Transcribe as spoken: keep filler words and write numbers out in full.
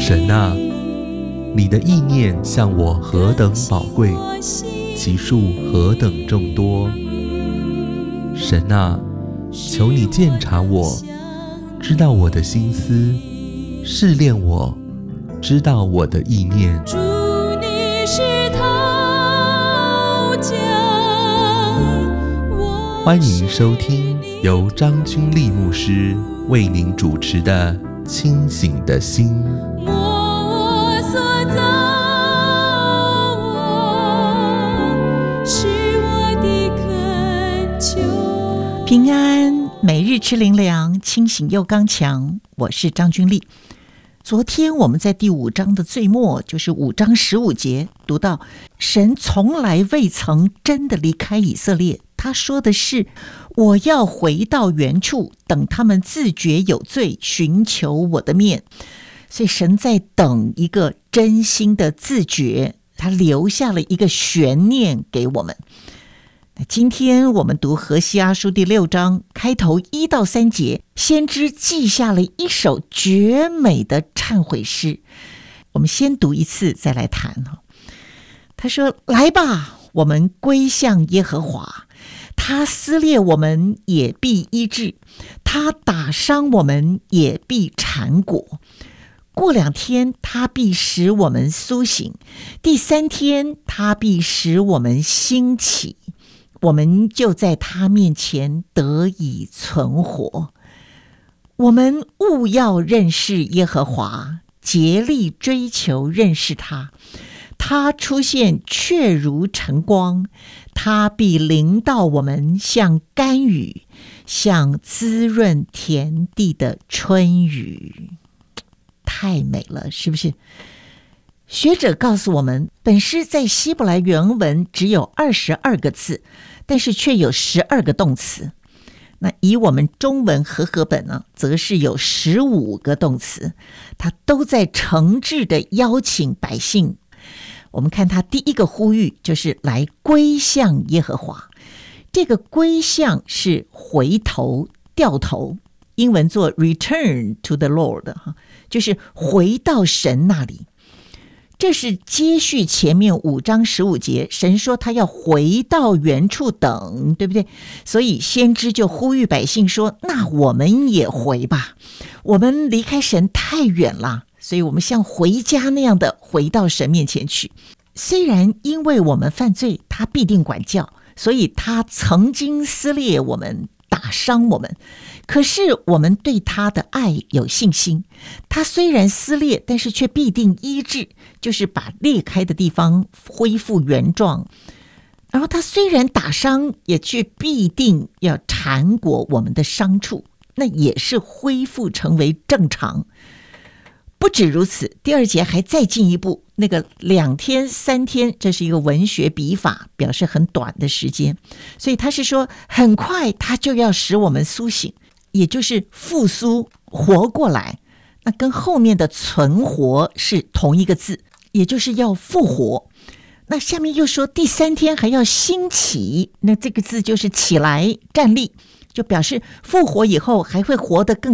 神啊，你的意念向我何等宝贵，其数何等众多。神啊，求你鉴察我，知道我的心思，试炼我，知道我的意念。 主，你是陶匠， 欢迎收听由张君丽牧师为您主持的《清醒的心》。 摸我所造，我是我的恳求。 平安，每日吃灵粮，清醒又刚强。我是张君丽。昨天我们在第五章的最末，就是五章十五节，读到神从来未曾真的离开以色列。他说的是，我要回到原处，等他们自觉有罪，寻求我的面。所以神在等一个真心的自觉，他留下了一个悬念给我们。今天我们读何西阿书第六章开头一到三节，先知记下了一首绝美的忏悔诗。我们先读一次再来谈。他说，来吧，我们归向耶和华，他撕裂我们也必医治，他打伤我们也必缠裹。过两天他必使我们苏醒，第三天他必使我们兴起，我们就在他面前得以存活。我们务要认识耶和华，竭力追求认识他。他出现却如晨光，他必临到我们，像甘雨，像滋润田地的春雨。太美了，是不是？学者告诉我们，本诗在希伯来原文只有二十二个字，但是却有十二个动词。那以我们中文和合本呢，则是有十五个动词，它都在诚挚的邀请百姓。我们看他第一个呼吁，就是来归向耶和华。这个归向是回头、掉头，英文做 return to the Lord， 就是回到神那里。这是接续前面五章十五节，神说他要回到原处等，对不对？所以先知就呼吁百姓说，那我们也回吧，我们离开神太远了，所以我们像回家那样的回到神面前去。虽然因为我们犯罪，他必定管教，所以他曾经撕裂我们，打伤我们，可是我们对他的爱有信心。他虽然撕裂，但是却必定医治，就是把裂开的地方恢复原状。然后他虽然打伤，也却必定要缠裹我们的伤处，那也是恢复成为正常。不止如此，第二节还再进一步，那个两天三天，这是一个文学笔法，表示很短的时间，所以他是说很快他就要使我们苏醒，也就是复苏活过来。那跟后面的存活是同一个字，也就是要复活。那下面又说第三天还要兴起，那这个字就是起来站立，就表示复活以后还会活得更